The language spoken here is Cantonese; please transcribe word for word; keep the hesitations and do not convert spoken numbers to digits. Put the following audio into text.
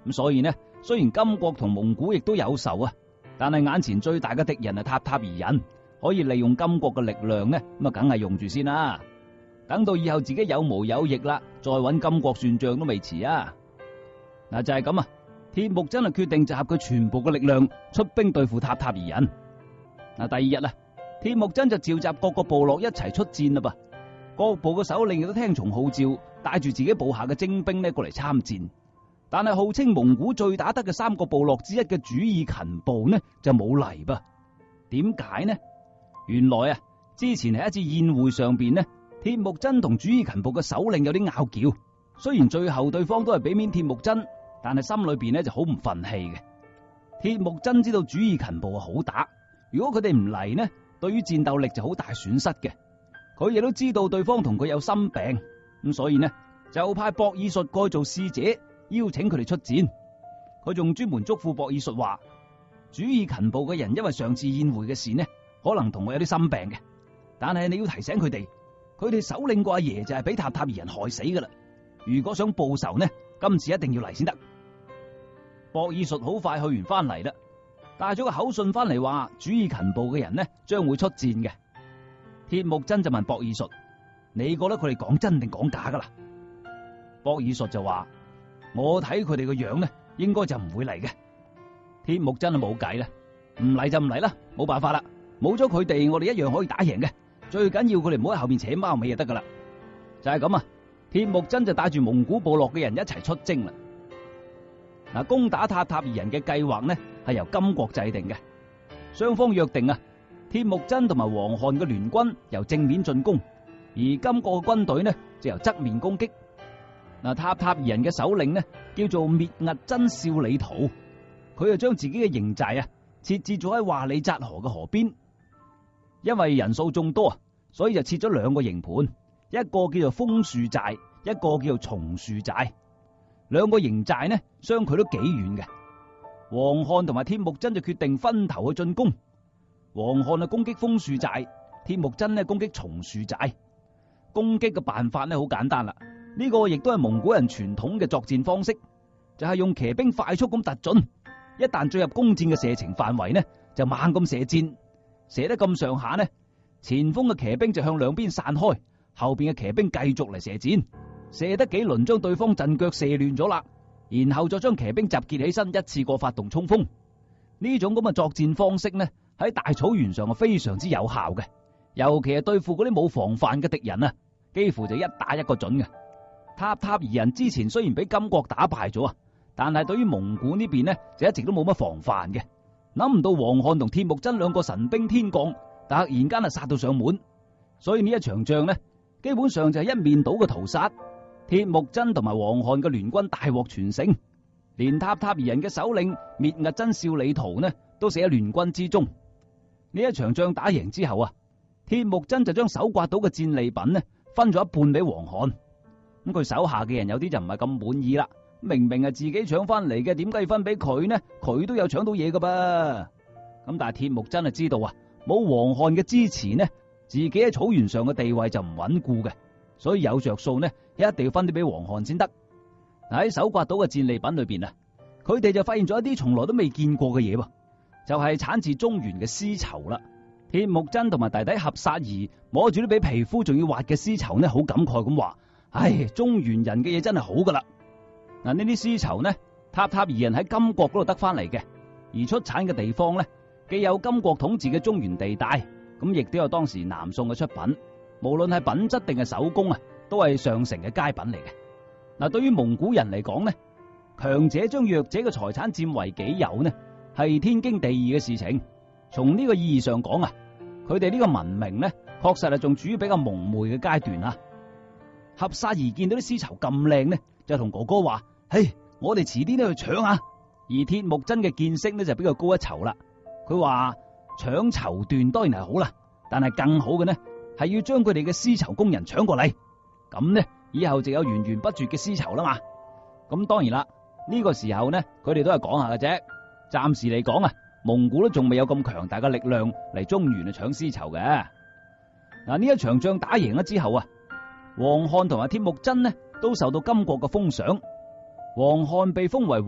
咁所以呢，雖然金國同蒙古亦都有仇啊，但係眼前最大嘅敵人係塔塔爾人，可以利用金國嘅力量呢，咁啊梗係用住先啦。等到以後自己有毛有翼啦，再揾金國算賬都未遲啊！嗱，就係咁啊，鐵木真係決定集合佢全部嘅力量出兵對付塔塔爾人。嗱，第二日啊，鐵木真就召集各個部落一齊出戰啦噃。各部嘅首領亦都聽從號召，帶住自己部下嘅精兵呢過嚟參戰。但係號稱蒙古最打得嘅三個部落之一嘅主意勤部呢就冇嚟噃。點解呢？原來啊，之前喺一次宴會上邊呢，鐵木真同主意勤部嘅首領有啲拗撬。雖然最後對方都係俾面鐵木真，但係心裏邊呢就好唔忿氣嘅。鐵木真知道主意勤部好打，如果佢哋唔嚟呢，對於戰鬥力就好大損失嘅。佢亦都知道對方同佢有心病，咁所以呢就派博爾術過去做使者，邀請佢哋出戰。佢仲專門囑咐博爾術話，主意勤部嘅人因為上次宴會嘅事呢，可能同我有啲心病嘅，但係你要提醒佢哋，佢哋首領個阿爺就係俾塔塔爾人害死噶啦。如果想報仇呢，今次一定要嚟先得。博爾術好快去完翻嚟啦，帶咗個口信翻嚟話，主意勤部嘅人呢將會出戰嘅。鐵木真就問博爾術：你覺得佢哋講真定講假噶啦？博爾術就話：我睇佢哋個樣呢，應該就唔會嚟嘅。鐵木真啊冇計啦，唔嚟就唔嚟啦，冇辦法啦。冇咗佢哋，我哋一樣可以打贏嘅。最緊要佢哋唔好喺後面扯貓尾就得噶啦。就係咁啊，鐵木真就帶住蒙古部落嘅人一齊出征啦。嗱，攻打塔塔爾人嘅計劃呢係由金國制定嘅，雙方約定啊。鐵木真同埋黃漢嘅聯軍由正面進攻，而金國嘅軍隊呢就由側面攻擊。嗱，塔塔爾人嘅首領呢叫做滅額真少里圖，佢就將自己嘅營寨啊設置咗喺華里扎河嘅河邊。因為人數眾多啊，所以就設咗兩個營盤，一個叫做楓樹寨，一個叫做松樹寨。兩個營寨呢相距都幾遠嘅。黃漢同埋鐵木真就決定分頭去進攻。黃漢啊攻擊楓樹寨，鐵木真呢攻擊松樹寨。攻擊嘅辦法呢好簡單啦，呢、這個亦都係蒙古人傳統嘅作戰方式，就係、是、用騎兵快速咁突進，一旦進入攻戰嘅射程範圍呢，就猛咁射箭，射得咁上下呢，前鋒嘅騎兵就向兩邊散開，後邊嘅騎兵繼續嚟射箭，射得幾輪將對方陣腳射亂咗啦，然後再將騎兵集結起身，一次過發動衝鋒。呢種咁嘅作戰方式呢，喺大草原上係非常之有效嘅，尤其係對付嗰啲冇防範嘅敵人啊，幾乎就一打一個準嘅。塔塔爾人之前雖然俾金國打敗咗啊，但係對於蒙古呢邊呢，就一直都冇乜防範嘅。諗唔到黃漢同鐵木真兩個神兵天降，突然間啊殺到上門，所以呢一場仗呢，基本上就係一面倒嘅屠殺。鐵木真同埋黃漢嘅聯軍大獲全勝，連塔塔爾人嘅首領滅額真少里圖呢都死喺聯軍之中。呢一場仗打贏之後啊，鐵木真就將搜刮到嘅戰利品呢分咗一半俾黃漢。咁佢手下嘅人有啲就唔係咁滿意啦，明明係自己搶翻嚟嘅，點解要分俾佢呢？佢都有搶到嘢噶噃。咁但係鐵木真係知道啊，冇黃漢嘅支持呢，自己喺草原上嘅地位就唔穩固嘅，所以有着數呢，一定要分啲俾黃漢先得。喺搜刮到嘅戰利品裏邊啊，佢哋就發現咗一啲從來都未見過嘅嘢喎，就係、是、產自中原嘅絲綢啦。鐵木真同埋弟弟合薩兒摸住啲比皮膚仲要滑嘅絲綢呢，好感慨咁話：唉，中原人嘅嘢真係好噶啦。嗱，呢啲絲綢呢，塔塔爾人喺金國嗰度得翻嚟嘅，而出產嘅地方呢，既有金國統治嘅中原地帶，咁亦都有當時南宋嘅出品，無論係品質定係手工啊，都係上乘嘅佳品嚟嘅。嗱，對於蒙古人嚟講呢，強者將弱者嘅財產佔為己有呢，係天經地義嘅事情。從呢個意義上講啊，佢哋呢個文明呢，確實係仲處於比較蒙昧嘅階段啊。合薩兒見到啲絲綢咁靚呢，就同哥哥話：嘿，我哋遲啲都去搶下。而鐵木真嘅見識呢，就比較高一籌啦。佢話搶綢緞當然係好啦，但係更好嘅呢，係要將佢哋嘅絲綢工人搶過嚟，咁呢以後就有源源不絕嘅絲綢啦嘛。咁當然啦，呢、這個時候呢，佢哋都係講下嘅啫。暫時嚟講啊，蒙古都仲未有咁強大嘅力量嚟中原去搶絲綢嘅。嗱，呢一場仗打贏咗之後啊，黃漢同埋鐵木真呢都受到金國嘅封賞，黃漢被封為